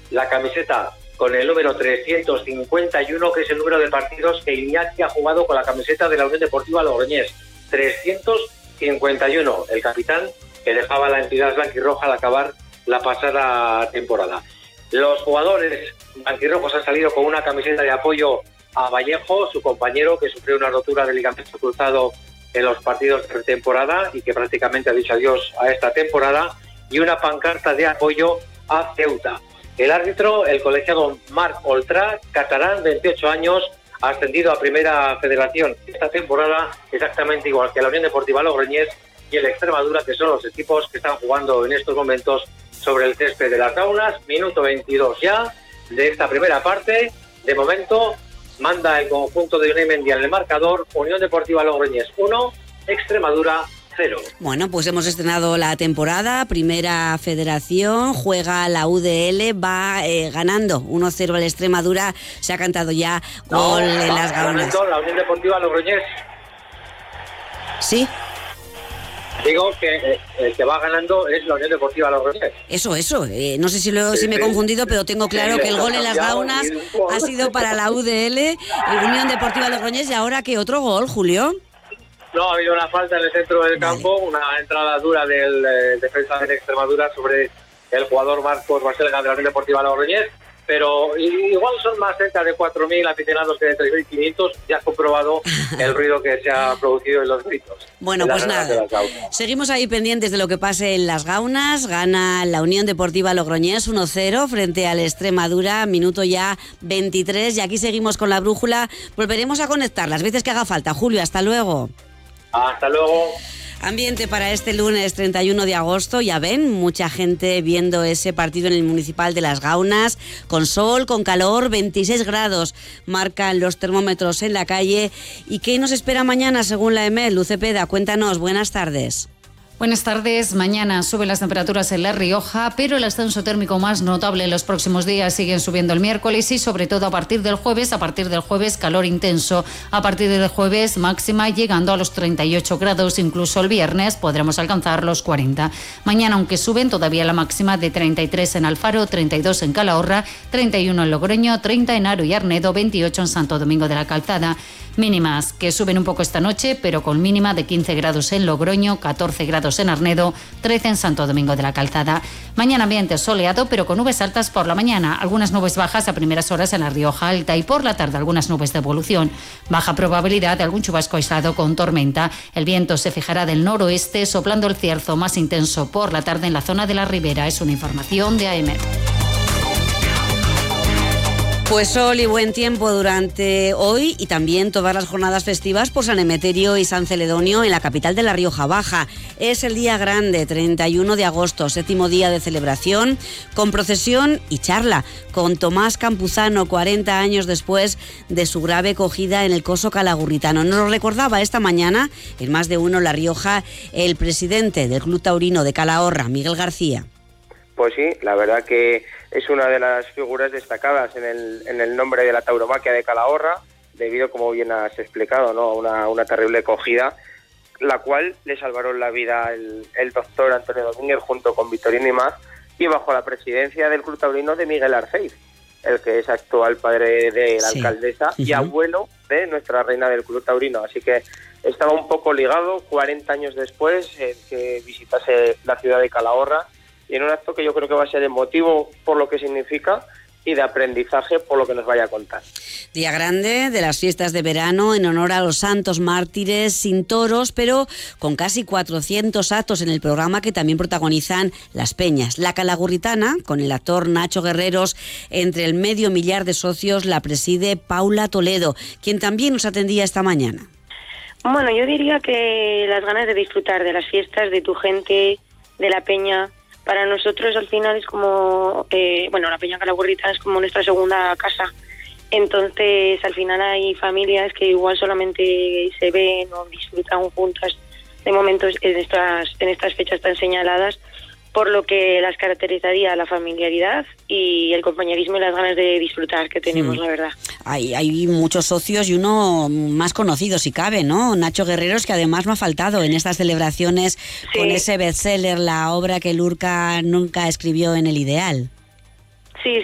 la camiseta con el número 351, que es el número de partidos que Iñaki ha jugado con la camiseta de la Unión Deportiva Logroñés. 351, el capitán que dejaba la entidad blanquirroja al acabar la pasada temporada. Los jugadores blanquirrojos han salido con una camiseta de apoyo a Vallejo, su compañero, que sufrió una rotura del ligamento cruzado en los partidos de temporada y que prácticamente ha dicho adiós a esta temporada, y una pancarta de apoyo a Ceuta. El árbitro, el colegiado Marc Oltra, catalán, 28 años, ha ascendido a Primera Federación esta temporada, exactamente igual que la Unión Deportiva Logroñés y el Extremadura, que son los equipos que están jugando en estos momentos sobre el césped de las Gaunas. Minuto 22 ya de esta primera parte. De momento manda el conjunto de Unai Mendia en el marcador. Unión Deportiva Logroñés 1, Extremadura 0. Bueno, pues hemos estrenado la temporada, Primera Federación, juega la UDL, va ganando 1-0 al Extremadura, se ha cantado ya gol en las Gaunas. La Unión Deportiva Logroñés. Sí. Digo que el que va ganando es la Unión Deportiva Logroñés. Eso. No sé si me he confundido, pero tengo claro que el gol en las Gaunas ha sido para la UDL, Unión Deportiva Logroñés, y ahora ¿qué otro gol, Julio? No, ha habido una falta en el centro del campo, una entrada dura del defensa de Extremadura sobre el jugador Marcos Baselga de la Unión Deportiva Logroñés, pero igual son más cerca de 4.000 aficionados que de 3.500. Ya has comprobado el ruido que se ha producido en los gritos. Bueno, pues nada, seguimos ahí pendientes de lo que pase en las Gaunas. Gana la Unión Deportiva Logroñés 1-0 frente al Extremadura, minuto ya 23, y aquí seguimos con la brújula. Volveremos a conectar las veces que haga falta. Julio, hasta luego. Hasta luego. Ambiente para este lunes 31 de agosto, ya ven, mucha gente viendo ese partido en el Municipal de Las Gaunas, con sol, con calor, 26 grados marcan los termómetros en la calle. ¿Y qué nos espera mañana según la EMET? Luz Cepeda, cuéntanos, buenas tardes. Buenas tardes. Mañana suben las temperaturas en La Rioja, pero el ascenso térmico más notable en los próximos días siguen subiendo el miércoles y sobre todo a partir del jueves. A partir del jueves calor intenso. A partir del jueves máxima llegando a los 38 grados. Incluso el viernes podremos alcanzar los 40. Mañana, aunque suben, todavía la máxima de 33 en Alfaro, 32 en Calahorra, 31 en Logroño, 30 en Haro y Arnedo, 28 en Santo Domingo de la Calzada. Mínimas que suben un poco esta noche, pero con mínima de 15 grados en Logroño, 14 grados en Arnedo, 13 en Santo Domingo de la Calzada. Mañana ambiente soleado, pero con nubes altas por la mañana, algunas nubes bajas a primeras horas en la Rioja Alta y por la tarde algunas nubes de evolución. Baja probabilidad de algún chubasco aislado con tormenta. El viento se fijará del noroeste, soplando el cierzo más intenso por la tarde en la zona de la Ribera. Es una información de AEMET. Pues sol y buen tiempo durante hoy y también todas las jornadas festivas por San Emeterio y San Celedonio en la capital de la Rioja Baja. Es el día grande, 31 de agosto, séptimo día de celebración, con procesión y charla con Tomás Campuzano, 40 años después de su grave cogida en el coso calagurritano. Nos lo recordaba esta mañana, en Más de Uno La Rioja, el presidente del Club Taurino de Calahorra, Miguel García. Pues sí, la verdad que es una de las figuras destacadas en el nombre de la tauromaquia de Calahorra, debido, como bien has explicado, ¿no?, a una terrible cogida, la cual le salvaron la vida el doctor Antonio Domínguez junto con Victorino Imaz, y bajo la presidencia del Club Taurino de Miguel Arceiz, el que es actual padre de la alcaldesa y abuelo de nuestra reina del Club Taurino. Así que estaba un poco ligado 40 años después que visitase la ciudad de Calahorra, y en un acto que yo creo que va a ser emotivo por lo que significa y de aprendizaje por lo que nos vaya a contar. Día grande de las fiestas de verano en honor a los santos mártires, sin toros, pero con casi 400 actos en el programa que también protagonizan las peñas. La calagurritana, con el actor Nacho Guerreros, entre el medio millar de socios, la preside Paula Toledo, quien también nos atendía esta mañana. Bueno, yo diría que las ganas de disfrutar de las fiestas, de tu gente, de la peña. Para nosotros al final es como, la Peña Calagurritana es como nuestra segunda casa. Entonces al final hay familias que igual solamente se ven o disfrutan juntas de momentos en estas fechas tan señaladas, por lo que las caracterizaría la familiaridad y el compañerismo y las ganas de disfrutar que tenemos, la verdad. Hay muchos socios y uno más conocido si cabe, ¿no? Nacho Guerreros, que además no ha faltado en estas celebraciones con ese bestseller, la obra que Lorca nunca escribió en el ideal.